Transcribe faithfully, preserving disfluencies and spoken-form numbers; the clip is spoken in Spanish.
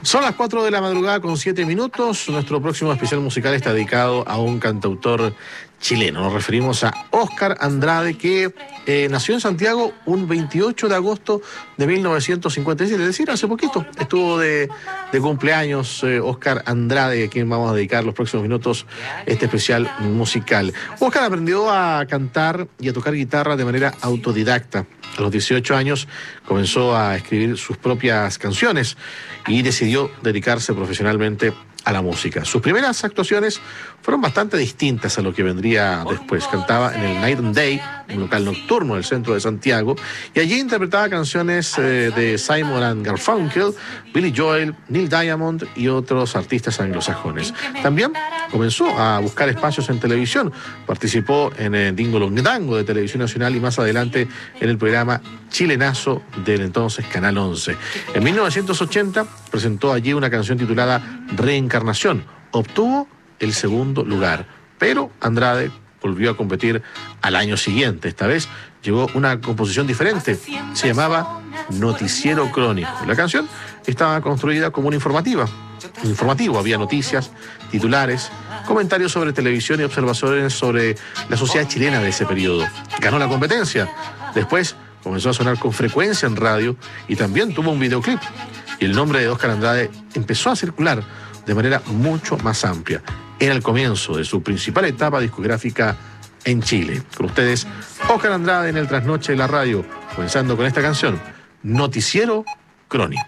Son las cuatro de la madrugada con siete minutos. Nuestro próximo especial musical está dedicado a un cantautor chileno. Nos referimos a Óscar Andrade, que eh, nació en Santiago un veintiocho de agosto de mil novecientos cincuenta y siete, es decir, hace poquito. Estuvo de, de cumpleaños eh, Óscar Andrade, a quien vamos a dedicar los próximos minutos este especial musical. Óscar aprendió a cantar y a tocar guitarra de manera autodidacta. A los dieciocho años comenzó a escribir sus propias canciones y decidió dedicarse profesionalmente a la música. Sus primeras actuaciones fueron bastante distintas a lo que vendría después. Cantaba en el Night and Day, un local nocturno del centro de Santiago, y allí interpretaba canciones eh, de Simon and Garfunkel, Billy Joel, Neil Diamond y otros artistas anglosajones. También comenzó a buscar espacios en televisión. Participó en el Dingo Londango de Televisión Nacional y más adelante en el programa Chilenazo del entonces Canal once. En mil novecientos ochenta presentó allí una canción titulada Reencarnación. Obtuvo el segundo lugar, pero Andrade volvió a competir al año siguiente. Esta vez llevó una composición diferente. Se llamaba Noticiero Crónico. La canción estaba construida como una informativa. Un informativo, había noticias, titulares, comentarios sobre televisión y observaciones sobre la sociedad chilena de ese periodo. Ganó la competencia. Después comenzó a sonar con frecuencia en radio y también tuvo un videoclip. Y el nombre de Óscar Andrade empezó a circular de manera mucho más amplia. Era el comienzo de su principal etapa discográfica en Chile. Con ustedes, Óscar Andrade en el trasnoche de la radio, comenzando con esta canción, Noticiero Crónico.